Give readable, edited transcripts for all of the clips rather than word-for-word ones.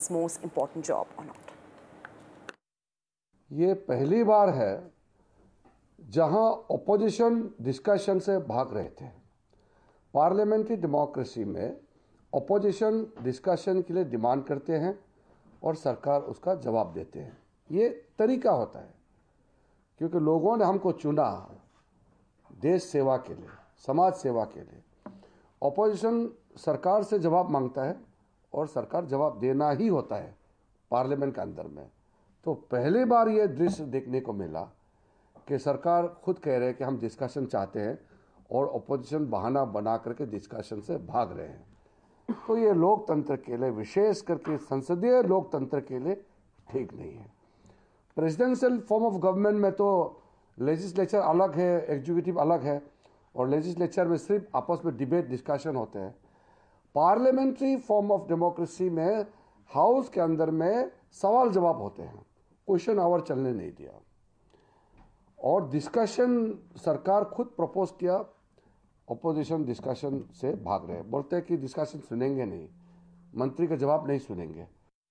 most important job or not? ये पहली बार है जहां ऑपोजिशन डिस्कशन से भाग रहे थे। पार्लियामेंट्री डेमोक्रेसी में ऑपोजिशन डिस्कशन के लिए डिमांड करते हैं और सरकार उसका जवाब देते हैं। ये तरीका होता है क्योंकि लोगों ने हमको चुना देश सेवा के लिए, समाज सेवा के लिए। ऑपोजिशन सरकार से जवाब मांगता है और सरकार जवाब देना ही होता है पार्लियामेंट के अंदर में। तो पहली बार ये दृश्य देखने को मिला कि सरकार खुद कह रहे हैं कि हम डिस्कशन चाहते हैं और ऑपोजिशन बहाना बना करके डिस्कशन से भाग रहे हैं। तो ये लोकतंत्र के लिए, विशेष करके संसदीय लोकतंत्र के लिए ठीक नहीं है। प्रेसिडेंशियल फॉर्म ऑफ गवर्नमेंट में तो लेजिस्लेचर अलग है, एग्जीक्यूटिव अलग है, और लेजिस्लेचर में सिर्फ आपस में डिबेट डिस्कशन होते हैं। पार्लियामेंट्री फॉर्म ऑफ डेमोक्रेसी में हाउस के अंदर में सवाल जवाब होते हैं, क्वेश्चन आवर चलने नहीं दिया और डिस्कशन सरकार खुद प्रपोज किया। ऑपोजिशन डिस्कशन से भाग रहे हैं, बोलते हैं कि डिस्कशन सुनेंगे नहीं, मंत्री का जवाब नहीं सुनेंगे।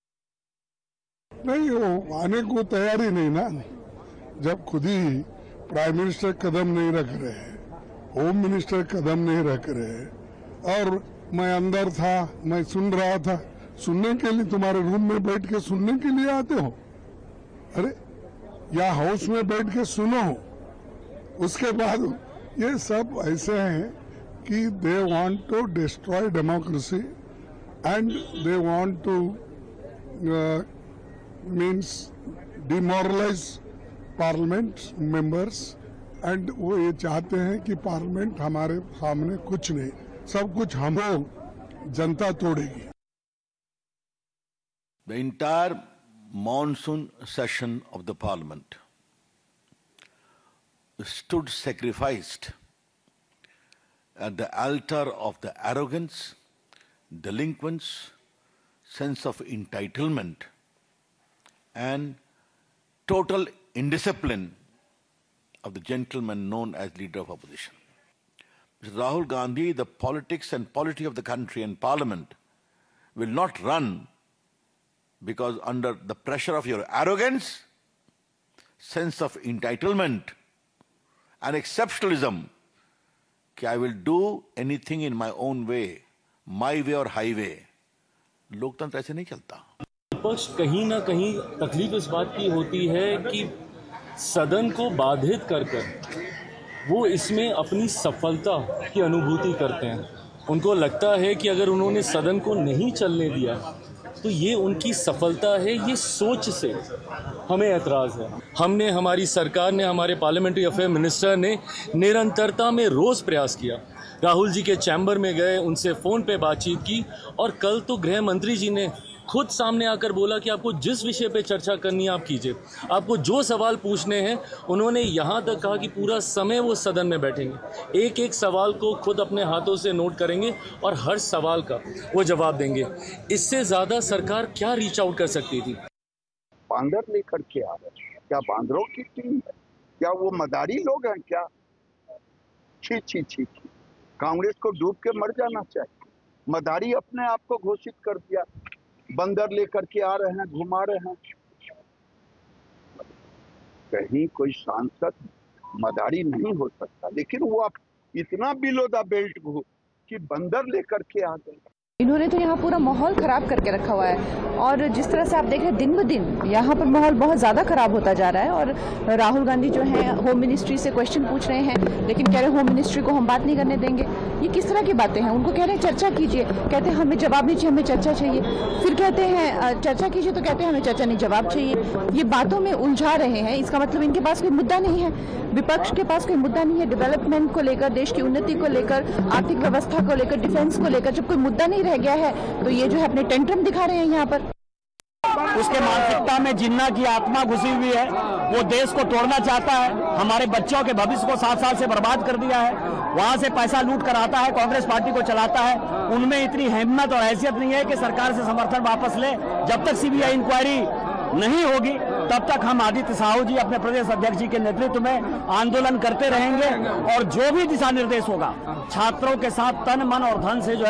नहीं, वो आने को तैयार ही नहीं ना। जब खुद ही प्राइम मिनिस्टर कदम नहीं रख रहे हैं, होम मिनिस्टर कदम नहीं रख रहे हैं, और मैं अंदर था, मैं सुन रहा था। सुनने के लिए तुम्हारे रूम में बैठ के सुनने के लिए आते हो? अरे या हाउस में बैठ के सुनो। उसके बाद ये सब ऐसे हैं कि they want to destroy democracy and they want two means demoralise parliament members, and वो ये चाहते हैं कि पार्लियामेंट हमारे सामने कुछ नहीं, सब कुछ हम जनता तोड़ेगी। The entire monsoon session of the Parliament stood sacrificed at the altar of the arrogance, delinquence, sense of entitlement, and total indiscipline of the gentleman known as leader of opposition. Mr. Rahul Gandhi, the politics and polity of the country and Parliament will not run because under the pressure of your arrogance, sense of entitlement and exceptionalism, कि I will do anything in my own way, my way or highway. लोकतंत्र ऐसे नहीं चलता। विपक्ष कहीं ना कहीं तकलीफ इस बात की होती है कि सदन को बाधित कर वो इसमें अपनी सफलता की अनुभूति करते हैं। उनको लगता है कि अगर उन्होंने सदन को नहीं चलने दिया तो ये उनकी सफलता है। ये सोच से हमें ऐतराज़ है। हमने, हमारी सरकार ने, हमारे पार्लियामेंट्री अफेयर मिनिस्टर ने निरंतरता में रोज़ प्रयास किया। राहुल जी के चैम्बर में गए, उनसे फ़ोन पे बातचीत की, और कल तो गृह मंत्री जी ने खुद सामने आकर बोला कि आपको जिस विषय पे चर्चा करनी है आप कीजिए, आपको जो सवाल पूछने हैं। उन्होंने यहाँ तक कहा कि पूरा समय वो सदन में बैठेंगे, एक एक सवाल को खुद अपने हाथों से नोट करेंगे और हर सवाल का वो जवाब देंगे। इससे ज़्यादा सरकार क्या रीच आउट कर सकती थी? बांदर लेकर के आ रहे हैं, क्या बांदरों की टीम है? क्या वो मदारी लोग हैं क्या? छी छी छी छी, कांग्रेस को डूब के मर जाना चाहिए। मदारी अपने आप को घोषित कर दिया, बंदर लेकर के आ रहे हैं, घुमा रहे हैं। कहीं कोई सांसद मदारी नहीं हो सकता, लेकिन वो आप इतना बिलो द बेल्ट कि बंदर लेकर के आ गए। इन्होंने तो यहाँ पूरा माहौल खराब करके रखा हुआ है, और जिस तरह से आप देख रहे हैं दिन ब दिन यहाँ पर माहौल बहुत ज़्यादा खराब होता जा रहा है। और राहुल गांधी जो है होम मिनिस्ट्री से क्वेश्चन पूछ रहे हैं, लेकिन कह रहे हैं होम मिनिस्ट्री को हम बात नहीं करने देंगे। ये किस तरह की बातें हैं? उनको कह रहे हैं चर्चा कीजिए, कहते हैं हमें जवाब नहीं चाहिए, हमें चर्चा चाहिए। फिर कहते हैं चर्चा कीजिए तो कहते हैं हमें चर्चा नहीं, जवाब चाहिए। ये बातों में उलझा रहे हैं। इसका मतलब इनके पास कोई मुद्दा नहीं है, विपक्ष के पास कोई मुद्दा नहीं है। डेवलपमेंट को लेकर, देश की उन्नति को लेकर, आर्थिक व्यवस्था को लेकर, डिफेंस को लेकर जब कोई मुद्दा नहीं रह गया है तो ये जो है अपने टेंट्रम दिखा रहे हैं यहाँ पर। उसके मानसिकता में जिन्ना की आत्मा घुसी हुई है। वो देश को तोड़ना चाहता है, हमारे बच्चों के भविष्य को 7 साल से बर्बाद कर दिया है। वहां से पैसा लूट कर आता है, कांग्रेस पार्टी को चलाता है। उनमें इतनी हिम्मत और हैसियत नहीं है कि सरकार से समर्थन वापस ले। जब तक सीबीआई इंक्वायरी नहीं होगी तब तक हम आदित्य साहू जी अपने प्रदेश अध्यक्ष जी के नेतृत्व में आंदोलन करते रहेंगे, और जो भी दिशा निर्देश होगा छात्रों के साथ तन मन और धन से जो है